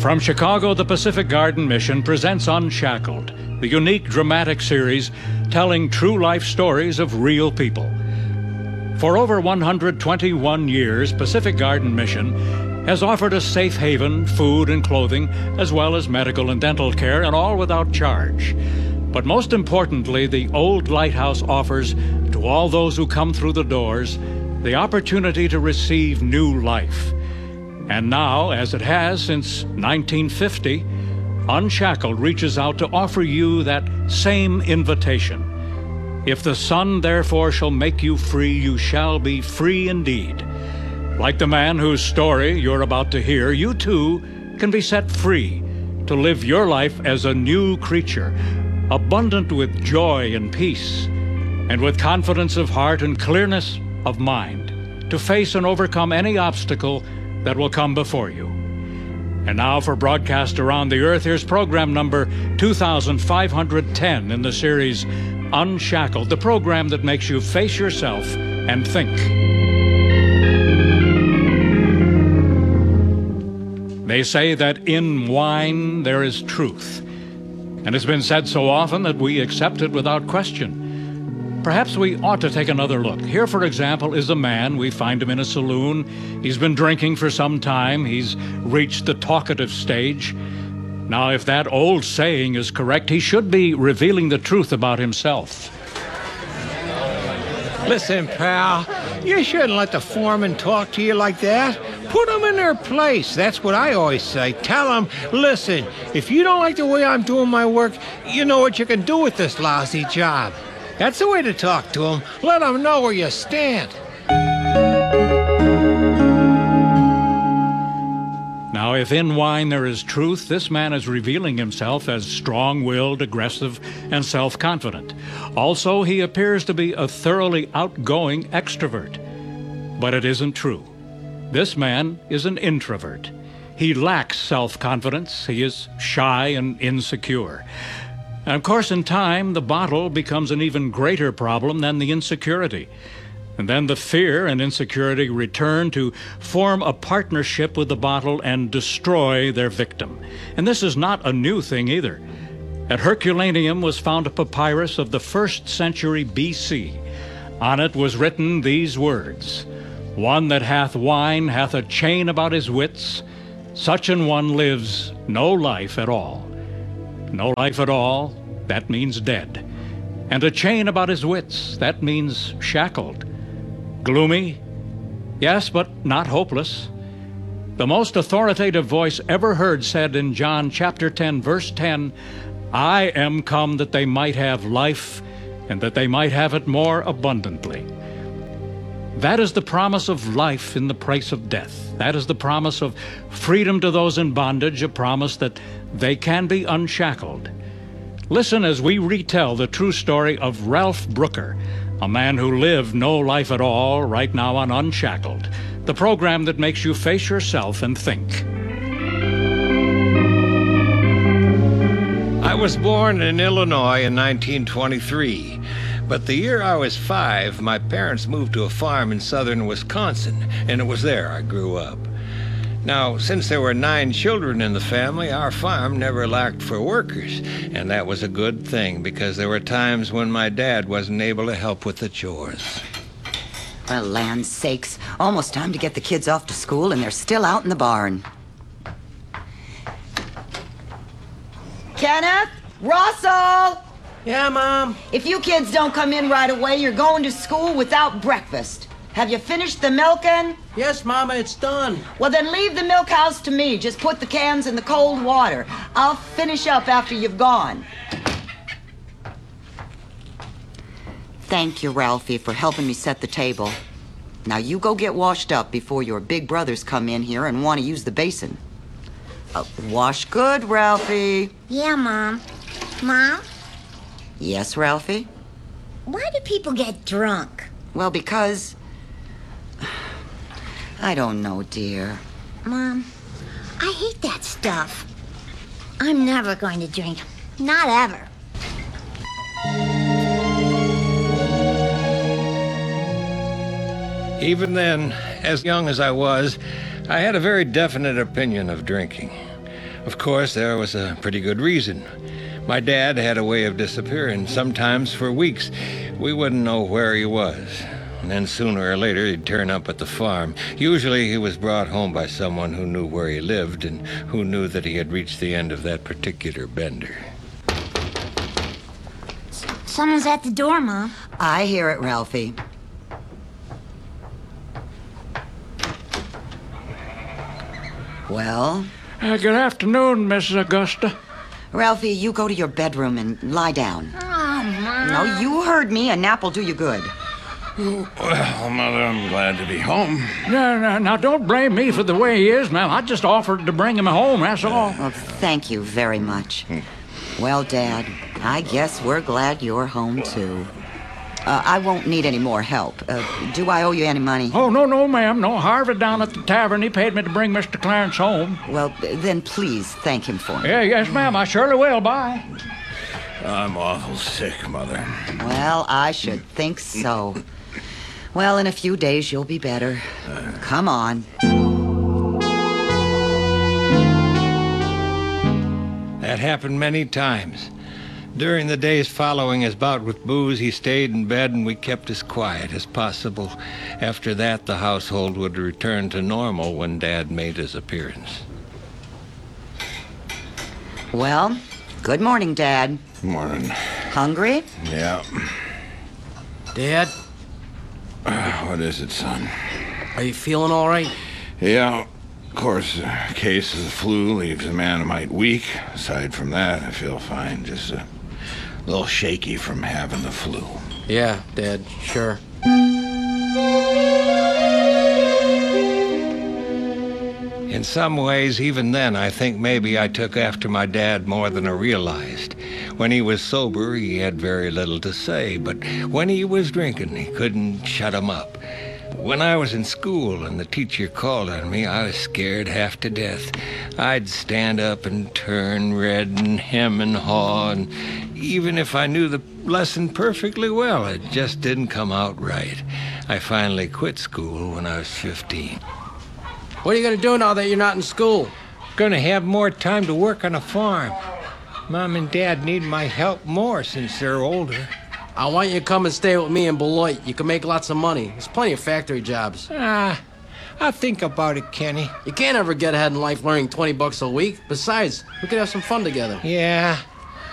From Chicago, the Pacific Garden Mission presents Unshackled, the unique dramatic series telling true life stories of real people. For over 121 years, Pacific Garden Mission has offered a safe haven, food and clothing, as well as medical and dental care, and all without charge. But most importantly, the old lighthouse offers to all those who come through the doors the opportunity to receive new life. And now, as it has since 1950, Unshackled reaches out to offer you that same invitation. If the Son therefore shall make you free, you shall be free indeed. Like the man whose story you're about to hear, you too can be set free to live your life as a new creature, abundant with joy and peace, and with confidence of heart and clearness of mind, to face and overcome any obstacle that will come before you. And now for broadcast around the earth, here's program number 2510 in the series Unshackled, the program that makes you face yourself and think. They say that in wine there is truth, and it's been said so often that we accept it without question. Perhaps we ought to take another look. Here, for example, is a man. We find him in a saloon. He's been drinking for some time. He's reached the talkative stage. Now, if that old saying is correct, he should be revealing the truth about himself. Listen, pal, you shouldn't let the foreman talk to you like that. Put them in their place. That's what I always say. Tell them, listen, if you don't like the way I'm doing my work, you know what you can do with this lousy job. That's the way to talk to them. Let them know where you stand. Now, if in wine there is truth, this man is revealing himself as strong-willed, aggressive, and self-confident. Also, he appears to be a thoroughly outgoing extrovert. But it isn't true. This man is an introvert. He lacks self-confidence. He is shy and insecure. And of course, in time, the bottle becomes an even greater problem than the insecurity. And then the fear and insecurity return to form a partnership with the bottle and destroy their victim. And this is not a new thing either. At Herculaneum was found a papyrus of the 1st century BC. On it was written these words: "One that hath wine hath a chain about his wits. Such an one lives no life at all." No life at all, that means dead. And a chain about his wits, that means shackled. Gloomy? Yes, but not hopeless. The most authoritative voice ever heard said in John chapter 10, verse 10, "I am come that they might have life, and that they might have it more abundantly." That is the promise of life in the place of death. That is the promise of freedom to those in bondage, a promise that they can be unshackled. Listen as we retell the true story of Ralph Brooker, a man who lived no life at all, right now on Unshackled, the program that makes you face yourself and think. I was born in Illinois in 1923. But the year I was 5, my parents moved to a farm in southern Wisconsin, and it was there I grew up. Now, since there were 9 children in the family, our farm never lacked for workers, and that was a good thing because there were times when my dad wasn't able to help with the chores. Well, land's sakes, almost time to get the kids off to school, and they're still out in the barn. Kenneth? Russell! Yeah, Mom? If you kids don't come in right away, you're going to school without breakfast. Have you finished the milking? Yes, Mama, it's done. Well, then leave the milk house to me. Just put the cans in the cold water. I'll finish up after you've gone. Thank you, Ralphie, for helping me set the table. Now you go get washed up before your big brothers come in here and want to use the basin. Wash good, Ralphie. Yeah, Mom. Mom? Yes, Ralphie? Why do people get drunk? Well, because... I don't know, dear. Mom, I hate that stuff. I'm never going to drink. Not ever. Even then, as young as I was, I had a very definite opinion of drinking. Of course, there was a pretty good reason. My dad had a way of disappearing, sometimes for weeks. We wouldn't know where he was. And then sooner or later, he'd turn up at the farm. Usually he was brought home by someone who knew where he lived and who knew that he had reached the end of that particular bender. Someone's at the door, Mom. I hear it, Ralphie. Well? Good afternoon, Mrs. Augusta. Ralphie, you go to your bedroom and lie down. Oh, Mom. No, you heard me. A nap will do you good. Well, Mother, I'm glad to be home. Now, don't blame me for the way he is, ma'am. I just offered to bring him home, that's all. Oh, thank you very much. Well, Dad, I guess we're glad you're home, too. I won't need any more help. Do I owe you any money? Oh, no, ma'am. No, Harvey down at the tavern, he paid me to bring Mr. Clarence home. Well, then please thank him for me. Yes, ma'am. I surely will. Bye. I'm awful sick, Mother. Well, I should think so. Well, in a few days, you'll be better. Come on. That happened many times. During the days following his bout with booze, he stayed in bed and we kept as quiet as possible. After that, the household would return to normal when Dad made his appearance. Well, good morning, Dad. Morning. Hungry? Yeah. Dad, What is it, son? are you feeling all right? Yeah, of course, a case of the flu leaves a man a mite weak. Aside from that, I feel fine. Just a little shaky from having the flu. Yeah, Dad, sure. In some ways, even then, I think maybe I took after my dad more than I realized. When he was sober, he had very little to say, but when he was drinking, he couldn't shut him up. When I was in school and the teacher called on me, I was scared half to death. I'd stand up and turn red and hem and haw, and even if I knew the lesson perfectly well, it just didn't come out right. I finally quit school when I was 15. What are you going to do now that you're not in school? Gonna have more time to work on a farm. Mom and Dad need my help more since they're older. I want you to come and stay with me in Beloit. You can make lots of money. There's plenty of factory jobs. I'll think about it, Kenny. You can't ever get ahead in life learning $20 a week. Besides, we could have some fun together. Yeah,